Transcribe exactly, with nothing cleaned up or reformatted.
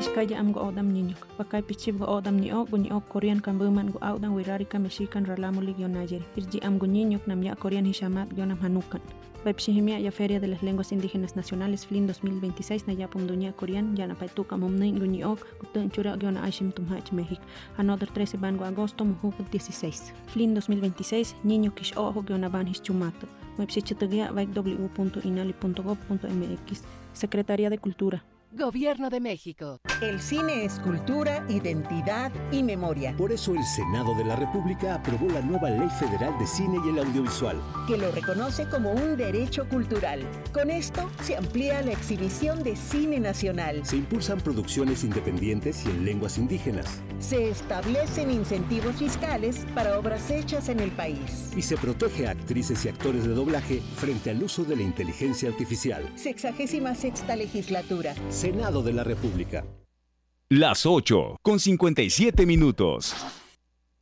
Ishkaya am go odam niño. Bakay pichib go odam ni ok ni ok Korean kambuman go audan wirari ka mexican ralamuli gionayeri. Irji am go niño nam ya Korean hishamat gionam hanukan. Pepshihimia ya Feria de las Lenguas Indígenas Nacionales Flin dos mil veintiséis na yapum dunia Korean ya na paituka mumnin go ni ok gutun chura giona aishim tumhach México. Another trece ban go agosto muhu dieciséis. Flin dos mil veintiséis niño kish ojo giona ban hischumato. Website w punto inali punto gob punto mx. Secretaría de Cultura. Gobierno de México. El cine es cultura, identidad y memoria. Por eso el Senado de la República aprobó la nueva Ley Federal de Cine y el Audiovisual, que lo reconoce como un derecho cultural. Con esto se amplía la exhibición de cine nacional. Se impulsan producciones independientes y en lenguas indígenas. Se establecen incentivos fiscales para obras hechas en el país. Y se protege a actrices y actores de doblaje frente al uso de la inteligencia artificial. Sexagésima sexta legislatura. Senado de la República. Las ocho con cincuenta y siete minutos.